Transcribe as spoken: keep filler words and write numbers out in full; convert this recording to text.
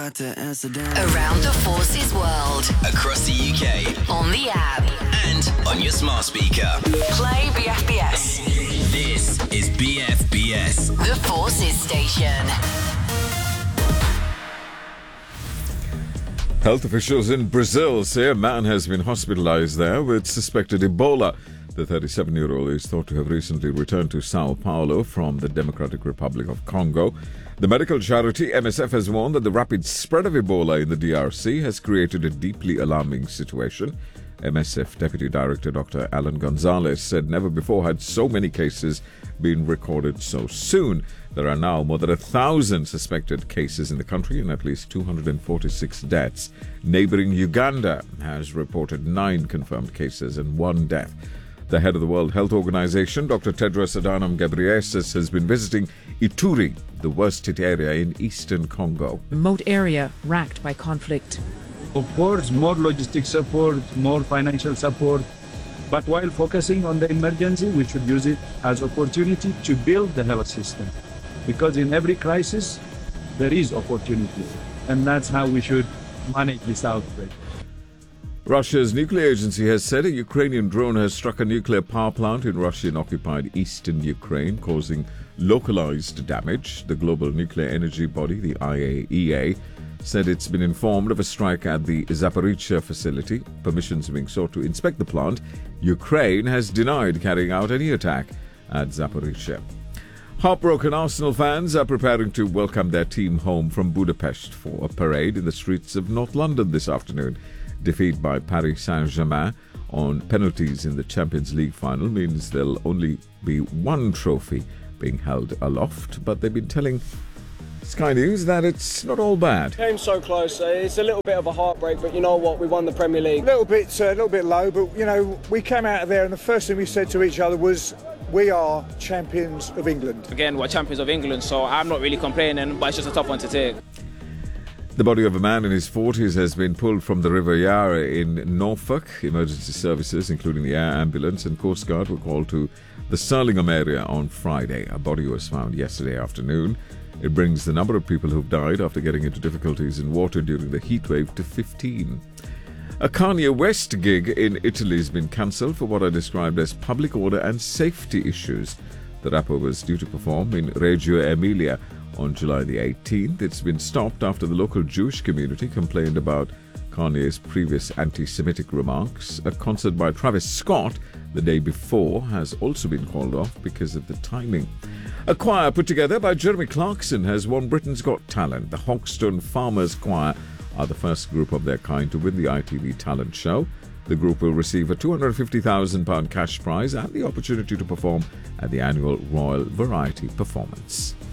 got to answer them. Around the Forces world. Across the U K. On the app. And on your smart speaker. Play B F B S. This is B F B S. The Forces station. Health officials in Brazil say a man has been hospitalized there with suspected Ebola. The thirty-seven-year-old is thought to have recently returned to Sao Paulo from the Democratic Republic of Congo. The medical charity M S F has warned that the rapid spread of Ebola in the D R C has created a deeply alarming situation. M S F Deputy Director Doctor Alan Gonzalez said never before had so many cases been recorded so soon. There are now more than a thousand suspected cases in the country and at least two hundred forty-six deaths. Neighbouring Uganda has reported nine confirmed cases and one death. The head of the World Health Organization, Doctor Tedros Adhanom Ghebreyesus, has been visiting Ituri, the worst-hit area in eastern Congo. Remote area racked by conflict. Of course, more logistic support, more financial support. But while focusing on the emergency, we should use it as opportunity to build the health system. Because in every crisis, there is opportunity. And that's how we should manage this outbreak. Russia's nuclear agency has said a Ukrainian drone has struck a nuclear power plant in Russian-occupied eastern Ukraine, causing localized damage. The global nuclear energy body, the I A E A, said it's been informed of a strike at the Zaporizhzhia facility. Permissions being sought to inspect the plant. Ukraine has denied carrying out any attack at Zaporizhzhia. Heartbroken Arsenal fans are preparing to welcome their team home from Budapest for a parade in the streets of North London this afternoon. Defeat by Paris Saint-Germain on penalties in the Champions League final means there'll only be one trophy being held aloft, but they've been telling Sky News that it's not all bad. Came so close. It's a little bit of a heartbreak, but you know what? We won the Premier League. A little bit, a uh, little bit low, but you know, we came out of there, and the first thing we said to each other was, "We are champions of England." Again, we're champions of England, so I'm not really complaining, but it's just a tough one to take. The body of a man in his forties has been pulled from the River Yarra in Norfolk. Emergency services, including the air ambulance and Coast Guard, were called to the Surlingham area on Friday. A body was found yesterday afternoon. It brings the number of people who've died after getting into difficulties in water during the heatwave to fifteen. A Kanye West gig in Italy has been cancelled for what are described as public order and safety issues. The rapper was due to perform in Reggio Emilia on July the eighteenth. It's been stopped after the local Jewish community complained about Kanye's previous anti-Semitic remarks. A concert by Travis Scott the day before has also been called off because of the timing. A choir put together by Jeremy Clarkson has won Britain's Got Talent. The Hoxton Farmers Choir are the first group of their kind to win the I T V talent show. The group will receive a two hundred fifty thousand pounds cash prize and the opportunity to perform at the annual Royal Variety Performance.